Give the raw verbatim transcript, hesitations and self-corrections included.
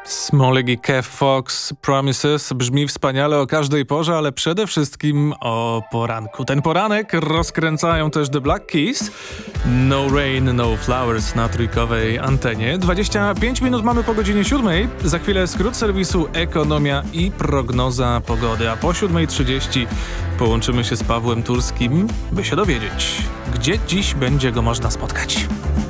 Smolig i Kev Fox, Promises brzmi wspaniale o każdej porze, ale przede wszystkim o poranku. Ten poranek rozkręcają też The Black Keys. No Rain, No Flowers na trójkowej antenie. dwadzieścia pięć minut mamy po godzinie siódmej. Za chwilę skrót serwisu Ekonomia i prognoza pogody. A po siódmej trzydzieści połączymy się z Pawłem Turskim, by się dowiedzieć, gdzie dziś będzie go można spotkać.